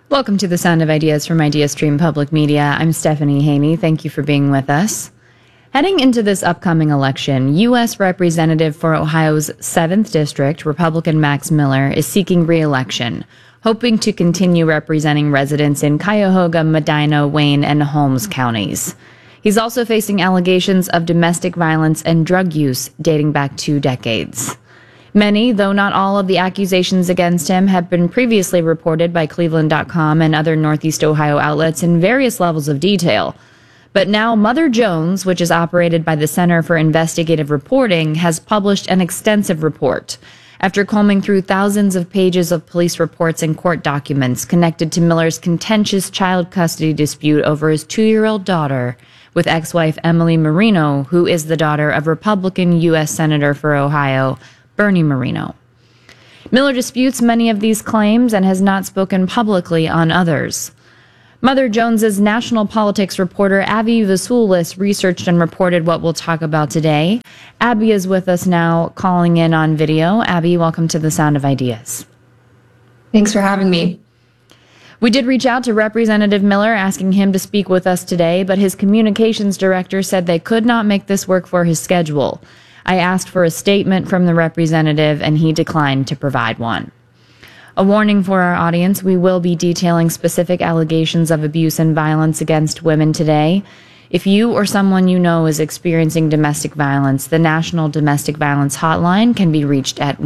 Welcome to the Sound of Ideas from IdeaStream Public Media. I'm Stephanie Haney. Thank you for being with us. Heading into this upcoming election, U.S. Representative for Ohio's 7th District, Republican Max Miller, is seeking re-election, hoping to continue representing residents in Cuyahoga, Medina, Wayne, and Holmes counties. He's also facing allegations of domestic violence and drug use dating back 2 decades. Many, though not all, of the accusations against him have been previously reported by Cleveland.com and other Northeast Ohio outlets in various levels of detail. But now Mother Jones, which is operated by the Center for Investigative Reporting, has published an extensive report after combing through thousands of pages of police reports and court documents connected to Miller's contentious child custody dispute over his 2-year-old daughter with ex-wife Emily Marino, who is the daughter of Republican U.S. Senator for Ohio, Bernie Marino. Miller disputes many of these claims and has not spoken publicly on others. Mother Jones's national politics reporter Abby Vasulis researched and reported what we'll talk about today. Abby is with us now, calling in on video. Abby, welcome to the Sound of Ideas. Thanks for having me. We did reach out to Representative Miller asking him to speak with us today, but his communications director said they could not make this work for his schedule. I asked for a statement from the representative, and he declined to provide one. A warning for our audience, we will be detailing specific allegations of abuse and violence against women today. If you or someone you know is experiencing domestic violence, the National Domestic Violence Hotline can be reached at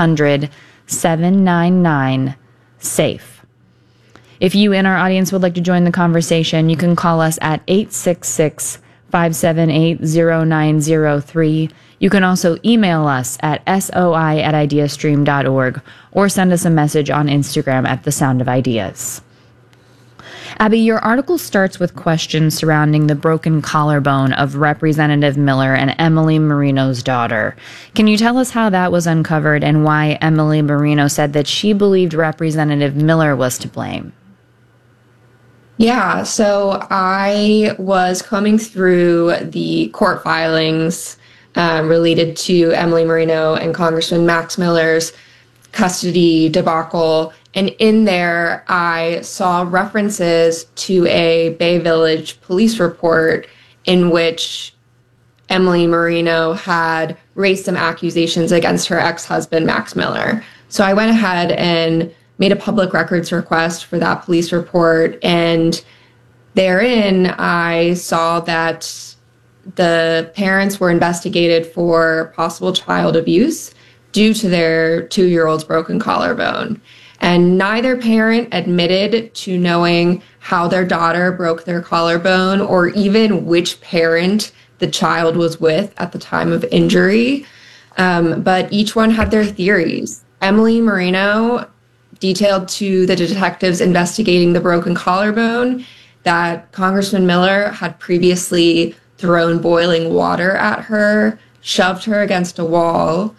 1-800-799-SAFE. If you in our audience would like to join the conversation, you can call us at 866-578-0903. You can also email us at soi@ideastream.org or send us a message on Instagram at The Sound of Ideas. Abby, your article starts with questions surrounding the broken collarbone of Representative Miller and Emily Marino's daughter. Can you tell us how that was uncovered and why Emily Marino said that she believed Representative Miller was to blame? Yeah, so I was combing through the court filings related to Emily Marino and Congressman Max Miller's custody debacle. And in there, I saw references to a Bay Village police report in which Emily Marino had raised some accusations against her ex-husband, Max Miller. So I went ahead and made a public records request for that police report. And therein, I saw that the parents were investigated for possible child abuse due to their 2-year-old's broken collarbone. And neither parent admitted to knowing how their daughter broke their collarbone or even which parent the child was with at the time of injury. But each one had their theories. Emily Marino detailed to the detectives investigating the broken collarbone that Congressman Miller had previously thrown boiling water at her, shoved her against a wall,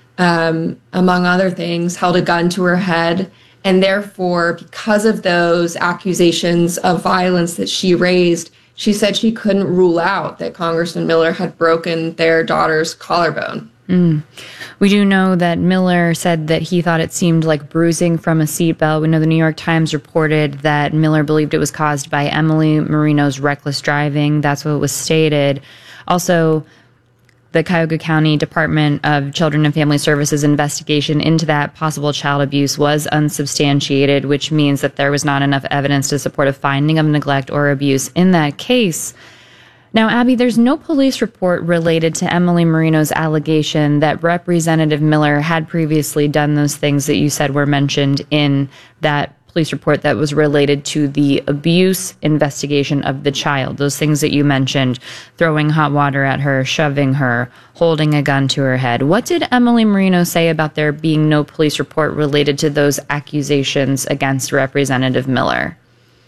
among other things, held a gun to her head. And therefore, because of those accusations of violence that she raised, she said she couldn't rule out that Congressman Miller had broken their daughter's collarbone. We do know that Miller said that he thought it seemed like bruising from a seatbelt. We know the New York Times reported that Miller believed it was caused by Emily Marino's reckless driving. That's what was stated. Also, the Cuyahoga County Department of Children and Family Services investigation into that possible child abuse was unsubstantiated, which means that there was not enough evidence to support a finding of neglect or abuse in that case. Now, Abby, there's no police report related to Emily Marino's allegation that Representative Miller had previously done those things that you said were mentioned in that police report that was related to the abuse investigation of the child. Those things that you mentioned, throwing hot water at her, shoving her, holding a gun to her head. What did Emily Marino say about there being no police report related to those accusations against Representative Miller?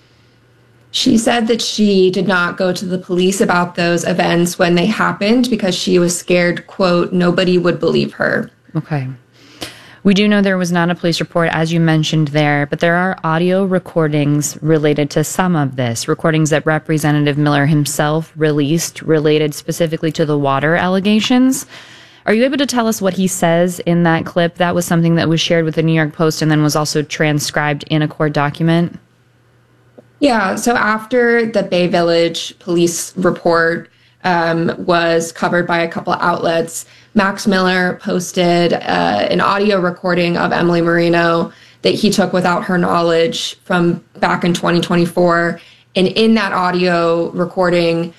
She said that she did not go to the police about those events when they happened because she was scared, quote, nobody would believe her. Okay. We do know there was not a police report, as you mentioned there, but there are audio recordings related to some of this, recordings that Representative Miller himself released related specifically to the water allegations. Are you able to tell us what he says in that clip? That was something that was shared with the New York Post and then was also transcribed in a court document. Yeah, so after the Bay Village police report was covered by a couple of outlets, Max Miller posted an audio recording of Emily Marino that he took without her knowledge from back in 2024. And in that audio recording,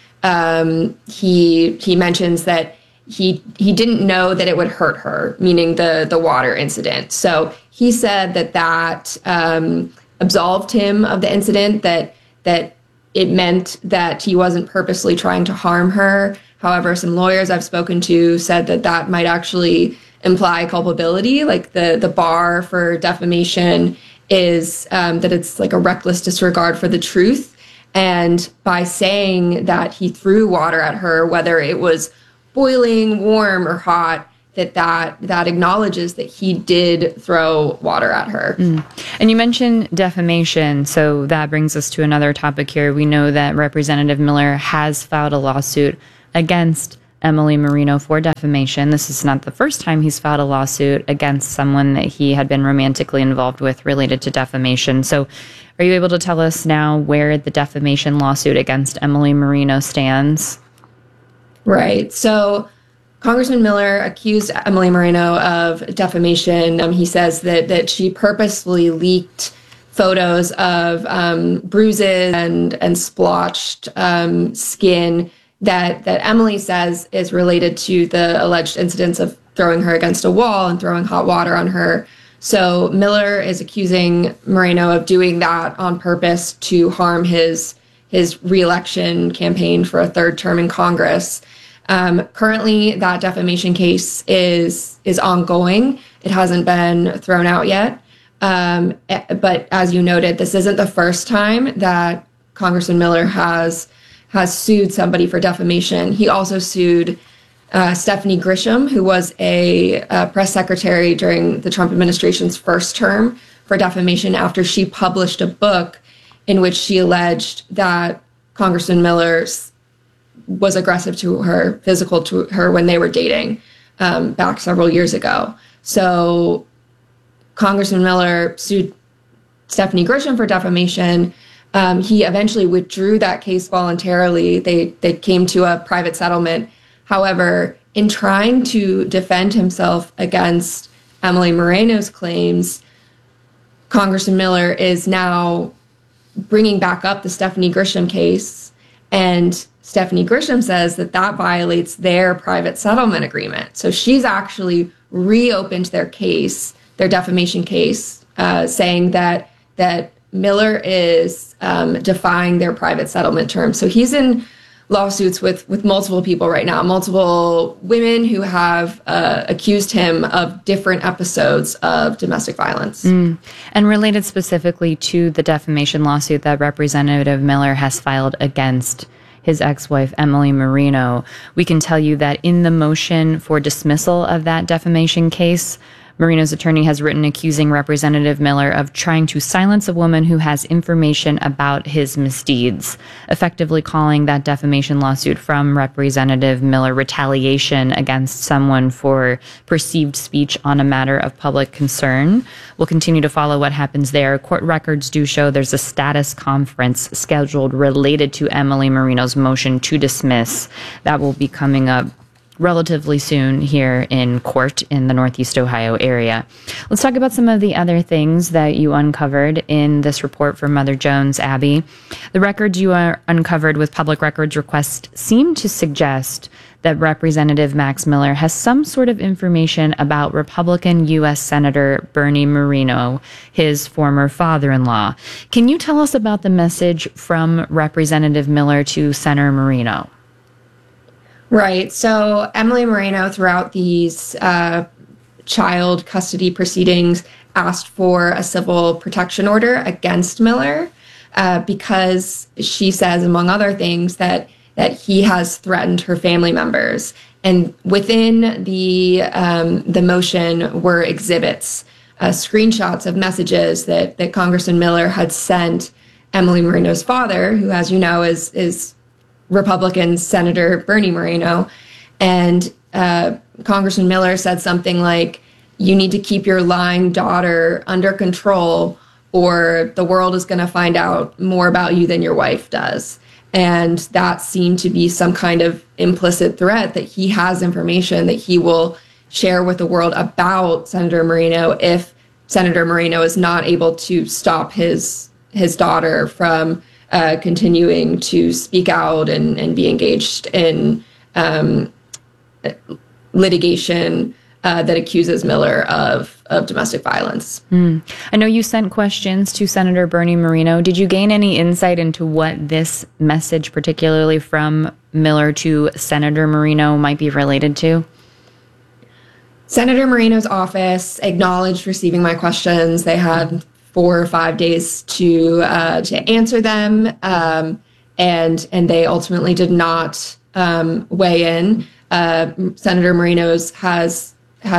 he mentions that he didn't know that it would hurt her, meaning the water incident. So he said that absolved him of the incident, that it meant that he wasn't purposely trying to harm her. However, some lawyers I've spoken to said that might actually imply culpability. Like the bar for defamation is that it's like a reckless disregard for the truth. And by saying that he threw water at her, whether it was boiling, warm, or hot, that acknowledges that he did throw water at her. And you mentioned defamation, so that brings us to another topic here. We know that Representative Miller has filed a lawsuit against Emily Marino for defamation. This is not the first time he's filed a lawsuit against someone that he had been romantically involved with related to defamation. So are you able to tell us now where the defamation lawsuit against Emily Marino stands? Right. So Congressman Miller accused Emily Marino of defamation. He says that she purposefully leaked photos of bruises and splotched skin that Emily says is related to the alleged incidents of throwing her against a wall and throwing hot water on her. So Miller is accusing Marino of doing that on purpose to harm his re-election campaign for a third term in Congress. Currently, that defamation case is ongoing. It hasn't been thrown out yet. But as you noted, this isn't the first time that Congressman Miller has sued somebody for defamation. He also sued Stephanie Grisham, who was a press secretary during the Trump administration's first term, for defamation after she published a book in which she alleged that Congressman Miller was aggressive to her, physical to her when they were dating back several years ago. So Congressman Miller sued Stephanie Grisham for defamation. He eventually withdrew that case voluntarily. They came to a private settlement. However, in trying to defend himself against Emily Moreno's claims, Congressman Miller is now bringing back up the Stephanie Grisham case, and Stephanie Grisham says that violates their private settlement agreement. So she's actually reopened their case, their defamation case, saying that Miller is defying their private settlement terms. So he's in lawsuits with multiple people right now, multiple women who have accused him of different episodes of domestic violence. And related specifically to the defamation lawsuit that Representative Miller has filed against his ex-wife, Emily Marino, we can tell you that in the motion for dismissal of that defamation case, Marino's attorney has written accusing Representative Miller of trying to silence a woman who has information about his misdeeds, effectively calling that defamation lawsuit from Representative Miller retaliation against someone for perceived speech on a matter of public concern. We'll continue to follow what happens there. Court records do show there's a status conference scheduled related to Emily Marino's motion to dismiss. That will be coming up relatively soon here in court in the Northeast Ohio area. Let's talk about some of the other things that you uncovered in this report from Mother Jones, Abby. The records you uncovered with public records request seem to suggest that Representative Max Miller has some sort of information about Republican U.S. Senator Bernie Moreno, his former father-in-law. Can you tell us about the message from Representative Miller to Senator Moreno? Right. So Emily Marino, throughout these child custody proceedings, asked for a civil protection order against Miller because she says, among other things, that he has threatened her family members. And within the motion were exhibits, screenshots of messages that Congressman Miller had sent Emily Marino's father, who, as you know, is Republican Senator Bernie Moreno. And Congressman Miller said something like, "You need to keep your lying daughter under control, or the world is going to find out more about you than your wife does. And that seemed to be some kind of implicit threat that he has information that he will share with the world about Senator Moreno if Senator Moreno is not able to stop his daughter from continuing to speak out and be engaged in litigation that accuses Miller of domestic violence. I know you sent questions to Senator Bernie Moreno. Did you gain any insight into what this message, particularly from Miller to Senator Moreno, might be related to? Senator Moreno's office acknowledged receiving my questions. They had 4 or 5 days to answer them, and they ultimately did not weigh in. Senator Moreno's has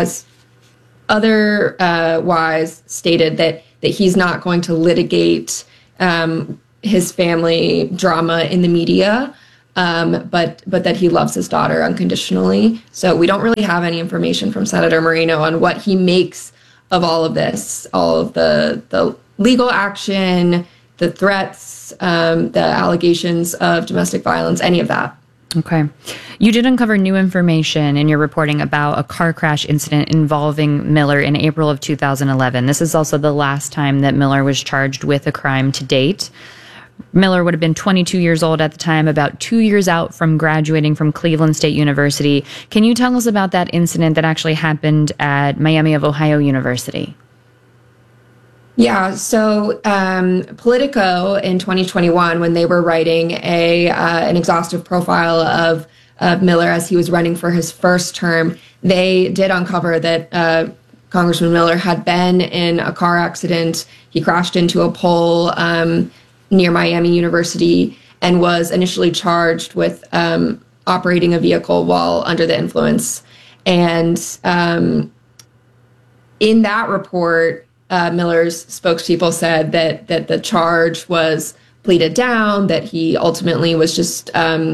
otherwise stated that he's not going to litigate his family drama in the media, but that he loves his daughter unconditionally. So we don't really have any information from Senator Moreno on what he makes of all of this, all of the legal action, the threats, the allegations of domestic violence, any of that. Okay. You did uncover new information in your reporting about a car crash incident involving Miller in April of 2011. This is also the last time that Miller was charged with a crime to date. Miller would have been 22 years old at the time, about 2 years out from graduating from Cleveland State University. Can you tell us about that incident that actually happened at Miami of Ohio University? Yeah, so Politico in 2021, when they were writing an exhaustive profile of Miller as he was running for his first term, they did uncover that Congressman Miller had been in a car accident. He crashed into a pole near Miami University and was initially charged with operating a vehicle while under the influence. And in that report, Miller's spokespeople said that the charge was pleaded down, that he ultimately was just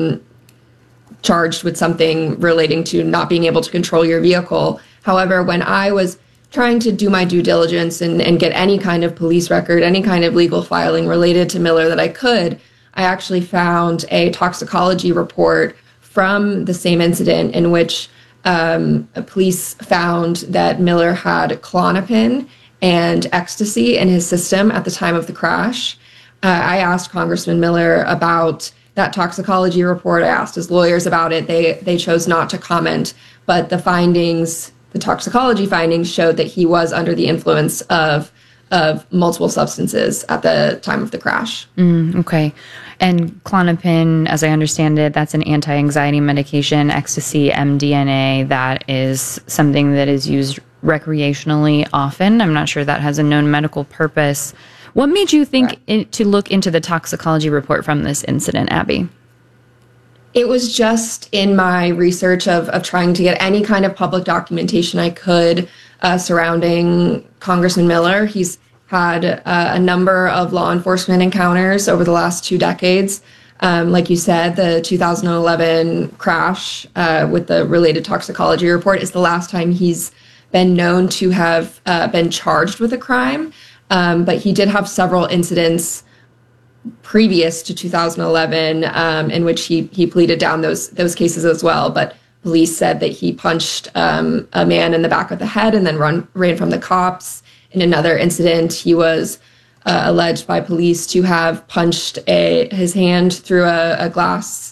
charged with something relating to not being able to control your vehicle. However, when I was trying to do my due diligence and get any kind of police record, any kind of legal filing related to Miller that I could, I actually found a toxicology report from the same incident in which police found that Miller had Klonopin and ecstasy in his system at the time of the crash. I asked Congressman Miller about that toxicology report. I asked his lawyers about it. They chose not to comment, but the toxicology findings showed that he was under the influence of multiple substances at the time of the crash. Okay. And Klonopin, as I understand it, that's an anti-anxiety medication. Ecstasy, MDMA, that is something that is used recreationally often. I'm not sure that has a known medical purpose. What made you think to look into the toxicology report from this incident, Abby? It was just in my research of trying to get any kind of public documentation I could surrounding Congressman Miller. He's had a number of law enforcement encounters over the last 2 decades. Like you said, the 2011 crash with the related toxicology report is the last time he's been known to have been charged with a crime. But he did have several incidents previous to 2011 in which he pleaded down those cases as well. But police said that he punched a man in the back of the head and then ran from the cops. In another incident, he was alleged by police to have punched his hand through a glass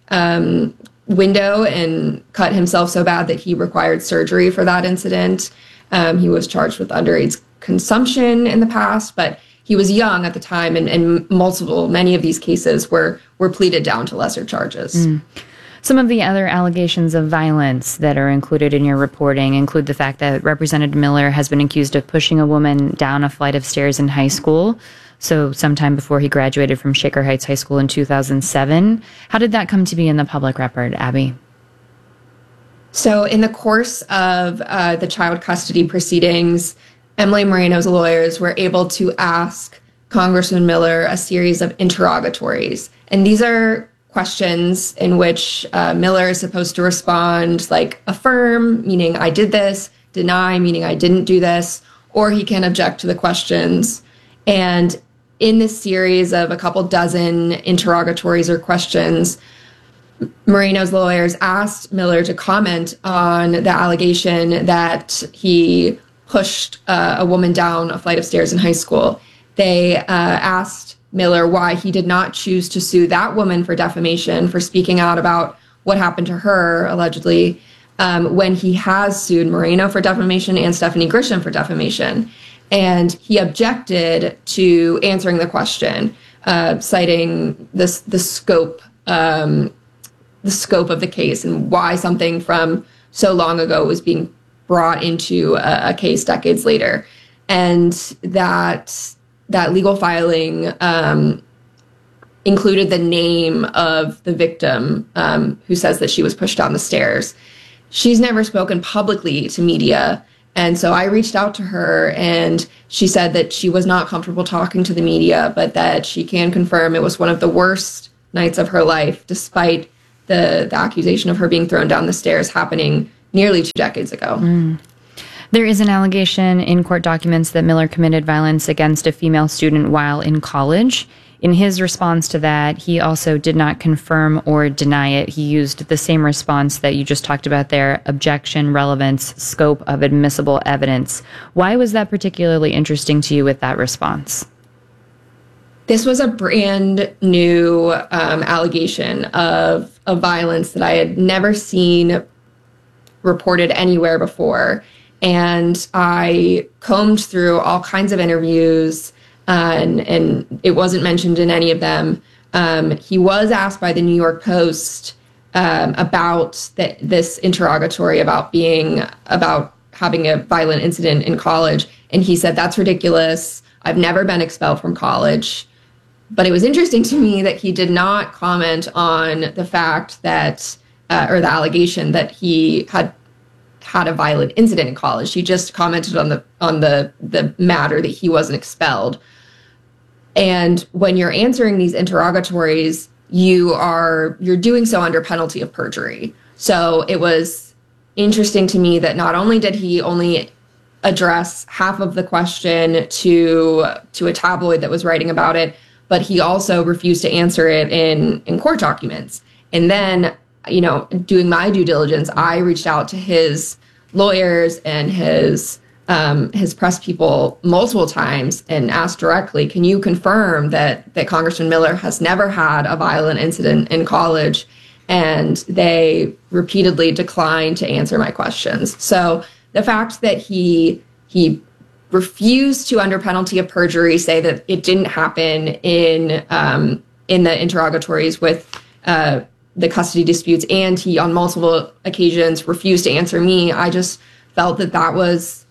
window and cut himself so bad that he required surgery for that incident. He was charged with underage consumption in the past, but he was young at the time, and many of these cases were pleaded down to lesser charges. Some of the other allegations of violence that are included in your reporting include the fact that Representative Miller has been accused of pushing a woman down a flight of stairs in high school, so sometime before he graduated from Shaker Heights High School in 2007. How did that come to be in the public record, Abby? So in the course of the child custody proceedings, Emily Moreno's lawyers were able to ask Congressman Miller a series of interrogatories. And these are questions in which Miller is supposed to respond like affirm, meaning I did this, deny, meaning I didn't do this, or he can object to the questions. And in this series of a couple dozen interrogatories or questions, Moreno's lawyers asked Miller to comment on the allegation that he pushed a woman down a flight of stairs in high school. They asked Miller why he did not choose to sue that woman for defamation for speaking out about what happened to her, allegedly, when he has sued Moreno for defamation and Stephanie Grisham for defamation. And he objected to answering the question, citing the scope of the case and why something from so long ago was being brought into a case decades later. And that legal filing included the name of the victim who says that she was pushed down the stairs. She's never spoken publicly to media. And so I reached out to her, and she said that she was not comfortable talking to the media, but that she can confirm it was one of the worst nights of her life, despite the accusation of her being thrown down the stairs happening nearly 2 decades ago. There is an allegation in court documents that Miller committed violence against a female student while in college. In his response to that, he also did not confirm or deny it. He used the same response that you just talked about there: objection, relevance, scope of admissible evidence. Why was that particularly interesting to you with that response? This was a brand new allegation of violence that I had never seen reported anywhere before. And I combed through all kinds of interviews, and it wasn't mentioned in any of them. He was asked by the New York Post about this interrogatory about having a violent incident in college. And he said, "That's ridiculous. I've never been expelled from college." But it was interesting to me that he did not comment on the fact that, or the allegation that he had a violent incident in college. He just commented on the matter that he wasn't expelled. And when you're answering these interrogatories, you're doing so under penalty of perjury. So it was interesting to me that not only did he only address half of the question to a tabloid that was writing about it, but he also refused to answer it in court documents. And then, doing my due diligence, I reached out to his lawyers and his press people multiple times and asked directly, "Can you confirm that Congressman Miller has never had a violent incident in college?" And they repeatedly declined to answer my questions. So the fact that he refused to, under penalty of perjury, say that it didn't happen in the interrogatories with the custody disputes, and he on multiple occasions refused to answer me, I just felt that was,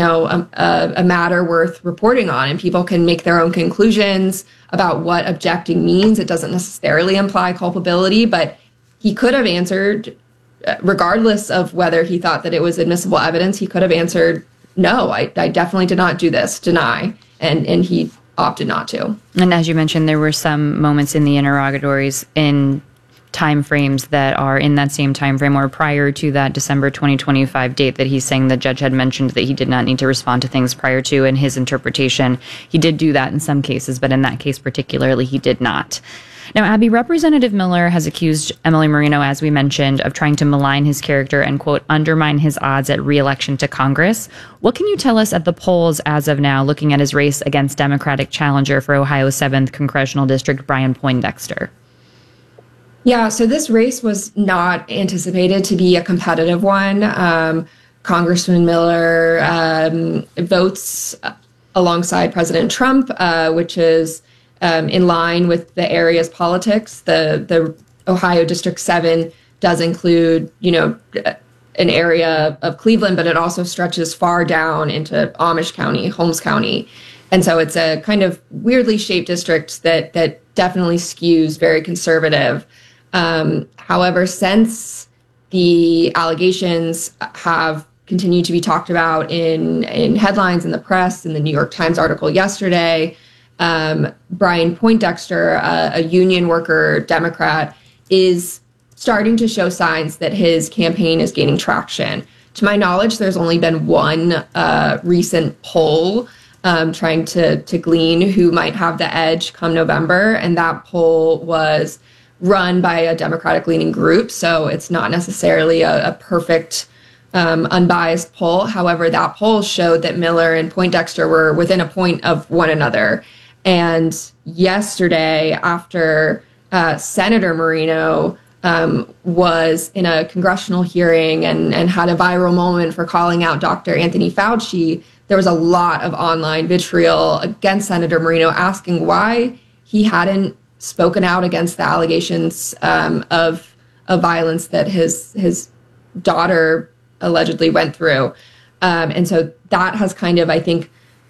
a matter worth reporting on, and people can make their own conclusions about what objecting means. It doesn't necessarily imply culpability, but he could have answered, regardless of whether he thought that it was admissible evidence, he could have answered, "No, I definitely did not do this," deny, and he opted not to. And as you mentioned, there were some moments in the interrogatories in timeframes that are in that same timeframe or prior to that December 2025 date that he's saying the judge had mentioned that he did not need to respond to things prior to. In his interpretation, he did do that in some cases, but in that case particularly, he did not. Now, Abby, Representative Miller has accused Emily Moreno, as we mentioned, of trying to malign his character and, quote, undermine his odds at re-election to Congress. What can you tell us at the polls as of now, looking at his race against Democratic challenger for Ohio's 7th Congressional District, Brian Poindexter? Yeah, so this race was not anticipated to be a competitive one. Congressman Miller votes alongside President Trump, which is in line with the area's politics. The Ohio District 7 does include, an area of Cleveland, but it also stretches far down into Amish County, Holmes County. And so it's a kind of weirdly shaped district that definitely skews very conservative. However, since the allegations have continued to be talked about in headlines in the press, in the New York Times article yesterday, Brian Poindexter, a union worker Democrat, is starting to show signs that his campaign is gaining traction. To my knowledge, there's only been one recent poll trying to glean who might have the edge come November. And that poll was run by a Democratic-leaning group, so it's not necessarily a perfect unbiased poll. However, that poll showed that Miller and Poindexter were within a point of one another. And yesterday, after Senator Moreno was in a congressional hearing and had a viral moment for calling out Dr. Anthony Fauci, there was a lot of online vitriol against Senator Moreno, asking why he hadn't spoken out against the allegations of violence that his daughter allegedly went through. And so that has kind of, I think,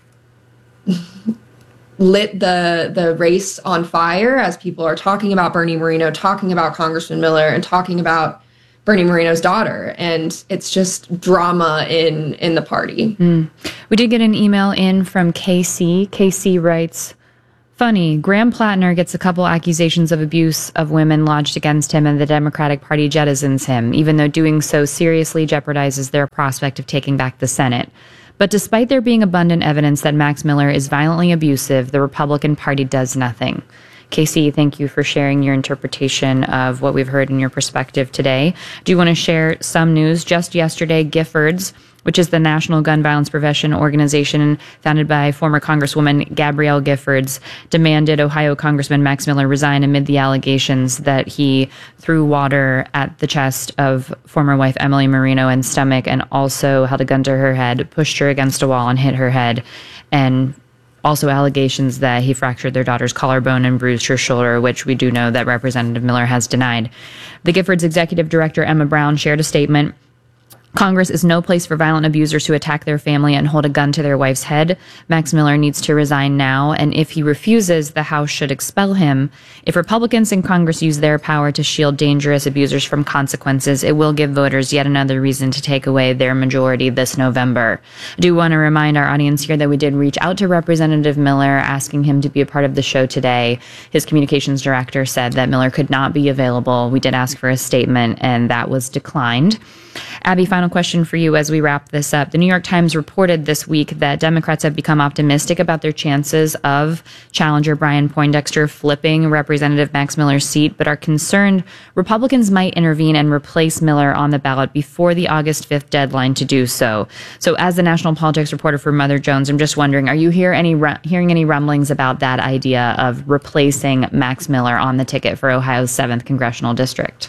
lit the race on fire as people are talking about Bernie Moreno, talking about Congressman Miller, and talking about Bernie Moreno's daughter. And it's just drama in the party. We did get an email in from Casey. Casey writes, funny, Graham Plattner gets a couple accusations of abuse of women lodged against him, and the Democratic Party jettisons him, even though doing so seriously jeopardizes their prospect of taking back the Senate. But despite there being abundant evidence that Max Miller is violently abusive, the Republican Party does nothing. Casey, thank you for sharing your interpretation of what we've heard in your perspective today. Do you want to share some news? Just yesterday, Giffords, which is the National Gun Violence Prevention Organization founded by former Congresswoman Gabrielle Giffords, demanded Ohio Congressman Max Miller resign amid the allegations that he threw water at the chest of former wife Emily Marino and stomach, and also held a gun to her head, pushed her against a wall and hit her head, and also allegations that he fractured their daughter's collarbone and bruised her shoulder, which we do know that Representative Miller has denied. The Giffords Executive Director, Emma Brown, shared a statement. Congress is no place for violent abusers who attack their family and hold a gun to their wife's head. Max Miller needs to resign now, and if he refuses, the House should expel him. If Republicans in Congress use their power to shield dangerous abusers from consequences, it will give voters yet another reason to take away their majority this November. I do want to remind our audience here that we did reach out to Representative Miller, asking him to be a part of the show today. His communications director said that Miller could not be available. We did ask for a statement, and that was declined. Abby, final question for you as we wrap this up. The New York Times reported this week that Democrats have become optimistic about their chances of challenger Brian Poindexter flipping Representative Max Miller's seat, but are concerned Republicans might intervene and replace Miller on the ballot before the August 5th deadline to do so. So as the national politics reporter for Mother Jones, I'm just wondering, are you hearing any rumblings about that idea of replacing Max Miller on the ticket for Ohio's 7th congressional district?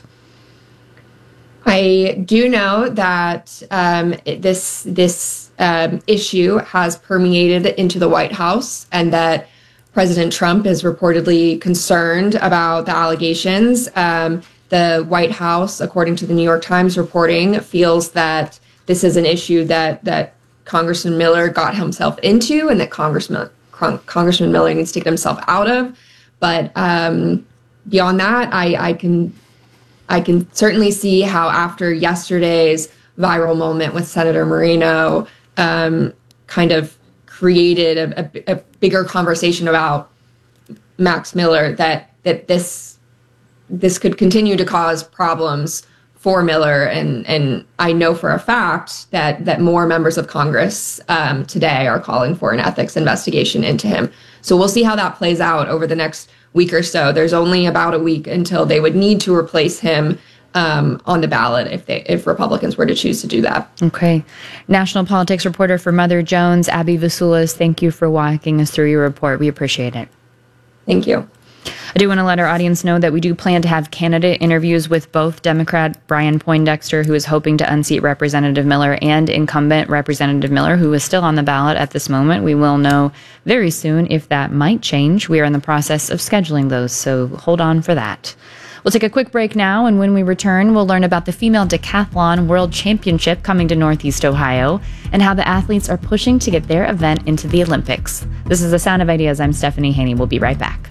I do know that this issue has permeated into the White House, and that President Trump is reportedly concerned about the allegations. The White House, according to the New York Times reporting, feels that this is an issue that Congressman Miller got himself into, and that Congressman Miller needs to get himself out of. But beyond that, I can certainly see how after yesterday's viral moment with Senator Moreno kind of created a bigger conversation about Max Miller, that this could continue to cause problems for Miller. And I know for a fact that more members of Congress today are calling for an ethics investigation into him. So we'll see how that plays out over the next week or so. There's only about a week until they would need to replace him on the ballot if Republicans were to choose to do that. Okay. National politics reporter for Mother Jones, Abby Vasulis, thank you for walking us through your report. We appreciate it. Thank you. I do want to let our audience know that we do plan to have candidate interviews with both Democrat Brian Poindexter, who is hoping to unseat Representative Miller, and incumbent Representative Miller, who is still on the ballot at this moment. We will know very soon if that might change. We are in the process of scheduling those, so hold on for that. We'll take a quick break now, and when we return, we'll learn about the Female Decathlon World Championship coming to Northeast Ohio and how the athletes are pushing to get their event into the Olympics. This is The Sound of Ideas. I'm Stephanie Haney. We'll be right back.